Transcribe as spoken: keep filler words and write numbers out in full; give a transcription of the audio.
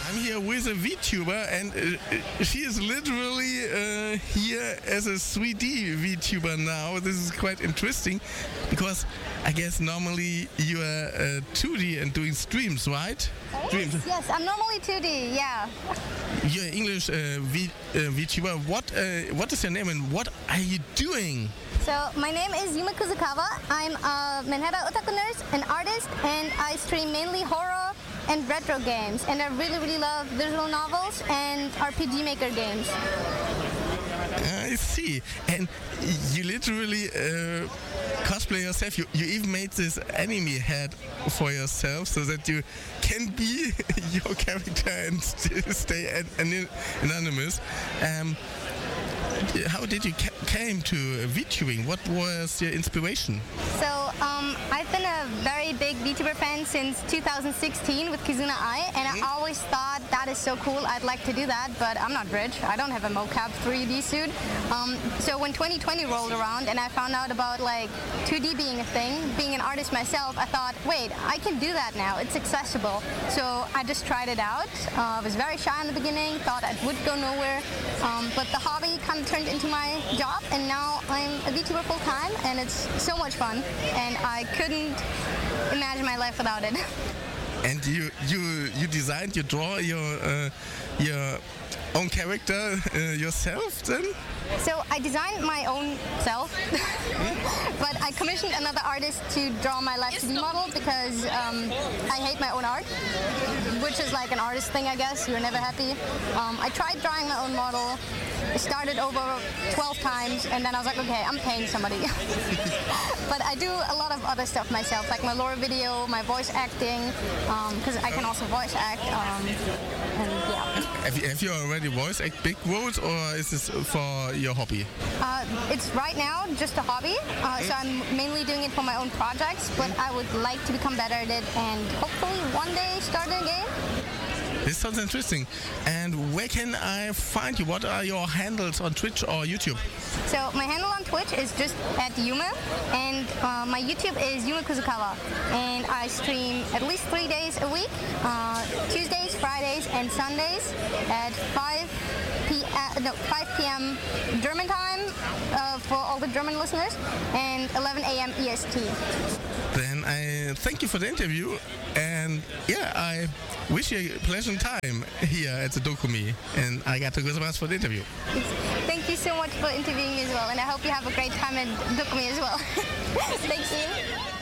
I'm here with a VTuber, and uh, she is literally uh, here as a three D VTuber now. This is quite interesting, because I guess normally you are uh, two D and doing streams, right? Streams. Yes, I'm normally two D, yeah. You're English uh, v, uh, VTuber. What, uh, what is your name and what are you doing? So my name is Yuma Kuzukawa. I'm a Manhattan otaku nurse, an artist, and I stream mainly horror and retro games. And I really, really love visual novels and R P G Maker games. I see. And you literally uh, cosplay yourself. You, you even made this anime head for yourself so that you can be your character and still stay an, an, anonymous. Um, How did you ca came to VTubing? What was your inspiration? So um, I've been a very big VTuber fan since two thousand sixteen with Kizuna Ai, and I always thought that is so cool, I'd like to do that, but I'm not rich. I don't have a mocap three D suit. Um, so when twenty twenty rolled around and I found out about like two D being a thing, being an artist myself, I thought, wait, I can do that now. It's accessible. So I just tried it out. Uh, I was very shy in the beginning, thought I would go nowhere, um, but the hobby kind of turned into my job, and now I'm a VTuber full time, and it's so much fun, and I couldn't imagine my life without it. And you you you designed, you draw your uh, your own character uh, yourself then? So I designed my own self, but I commissioned another artist to draw my live two D model because um, I hate my own art, which is like an artist thing, I guess. You're never happy. Um, I tried drawing my own model. I started over twelve times, and then I was like, okay, I'm paying somebody. But I do a lot of other stuff myself, like my lore video, my voice acting, because um, I can also voice act. Um, and yeah. Have you, have you already voice act big roles, or is this for your hobby? Uh, it's right now just a hobby, uh, so I'm mainly doing it for my own projects, but I would like to become better at it and hopefully one day start a game. This sounds interesting. And where can I find you? What are your handles on Twitch or YouTube? So my handle on Twitch is just at Yuma, and uh, my YouTube is Yuma Kuzukawa. And I stream at least three days a week, uh, Tuesdays, Fridays, and Sundays at five p m no, five p m German time uh, for all the German listeners, and eleven a m E S T. Then I thank you for the interview, and yeah, I wish you a pleasant time here at the Dokumi, and I got to go so much for the interview. Thank you so much for interviewing me as well, and I hope you have a great time at Dokumi as well. Thank you.